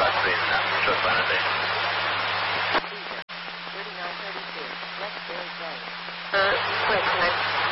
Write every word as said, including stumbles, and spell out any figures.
about three and a half. Just fine a day. thirty-nine thirty-two, West Village Road. Uh, wait, can I